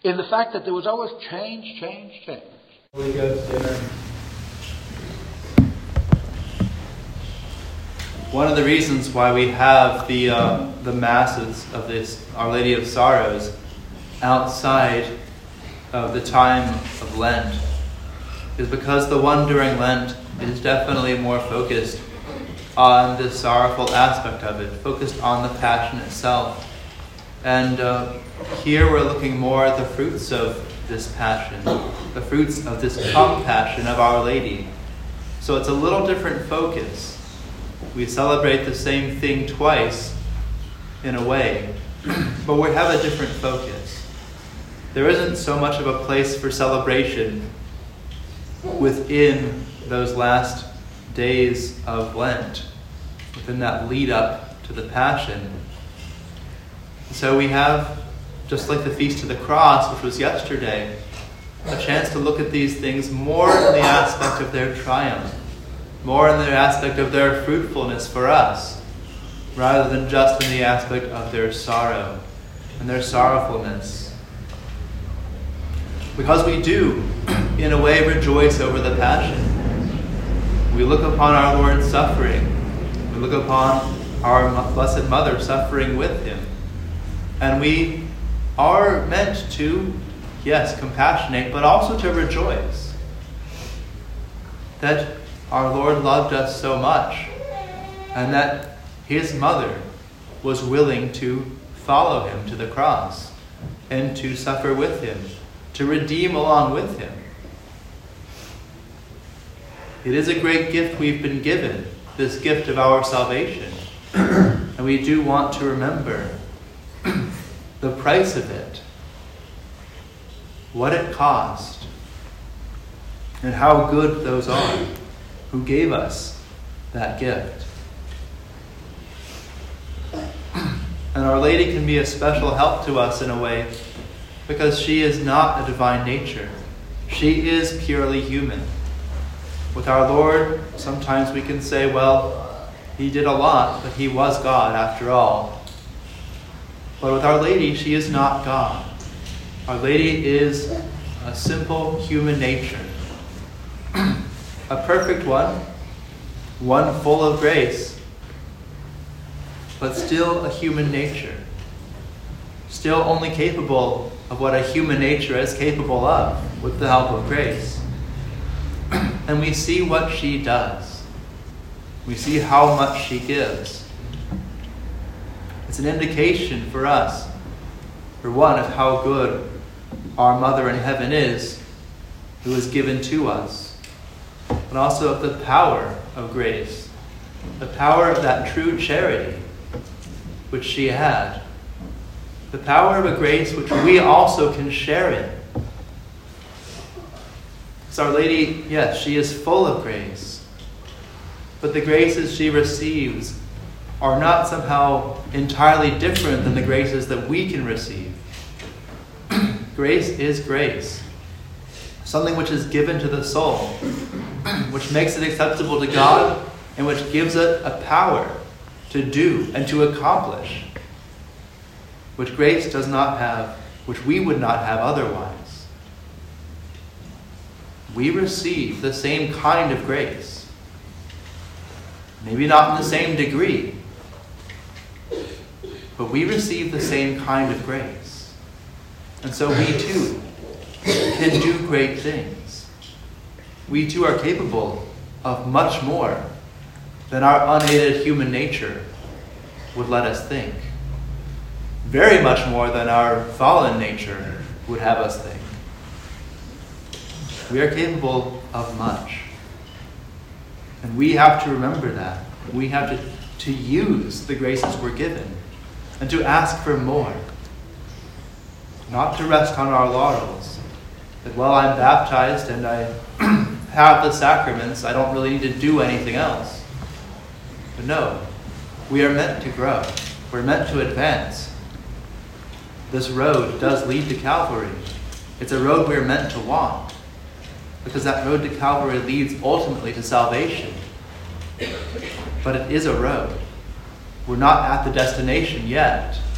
in the fact that there was always change. Holy Ghost, amen. One of the reasons why we have the masses of this Our Lady of Sorrows outside of the time of Lent is because the one during Lent is definitely more focused on the sorrowful aspect of it, focused on the Passion itself. And here we're looking more at the fruits of this Passion, the fruits of this compassion of Our Lady. So it's a little different focus. We celebrate the same thing twice, in a way, but we have a different focus. There isn't so much of a place for celebration within those last days of Lent, within that lead up to the Passion. So we have, just like the Feast of the Cross, which was yesterday, a chance to look at these things more in the aspect of their triumph, more in the aspect of their fruitfulness for us, rather than just in the aspect of their sorrow and their sorrowfulness. Because we do, in a way, rejoice over the Passion. We look upon our Lord's suffering. We look upon our Blessed Mother suffering with Him. And we are meant to, yes, compassionate, but also to rejoice that our Lord loved us so much, and that His mother was willing to follow Him to the cross and to suffer with Him, to redeem along with Him. It is a great gift we've been given, this gift of our salvation, and we do want to remember the price of it, what it cost, and how good those are who gave us that gift. And Our Lady can be a special help to us in a way because she is not a divine nature. She is purely human. With our Lord, sometimes we can say, well, He did a lot, but He was God after all. But with Our Lady, she is not God. Our Lady is a simple human nature. A perfect one full of grace, but still a human nature. Still only capable of what a human nature is capable of with the help of grace. And we see what she does. We see how much she gives. It's an indication for us, for one, of how good our Mother in heaven is, who is given to us, but also of the power of grace, the power of that true charity which she had, the power of a grace which we also can share in. Because Our Lady, yes, she is full of grace, but the graces she receives are not somehow entirely different than the graces that we can receive. Grace is grace, something which is given to the soul, which makes it acceptable to God, and which gives it a power to do and to accomplish, which grace does not have, which we would not have otherwise. We receive the same kind of grace, maybe not in the same degree, but we receive the same kind of grace. And so we too can do great things. We too are capable of much more than our unaided human nature would let us think. Very much more than our fallen nature would have us think. We are capable of much. And we have to remember that. We have to use the graces we're given and to ask for more. Not to rest on our laurels. That, well, I'm baptized and I have the sacraments, I don't really need to do anything else. But no, we are meant to grow. We're meant to advance. This road does lead to Calvary. It's a road we're meant to walk, because that road to Calvary leads ultimately to salvation. But it is a road. We're not at the destination yet.